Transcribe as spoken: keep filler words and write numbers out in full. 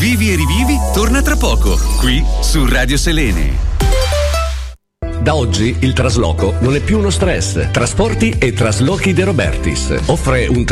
Vivi e rivivi torna tra poco, qui su Radio Selene. Da oggi il trasloco non è più uno stress. Trasporti e Traslochi De Robertis offre un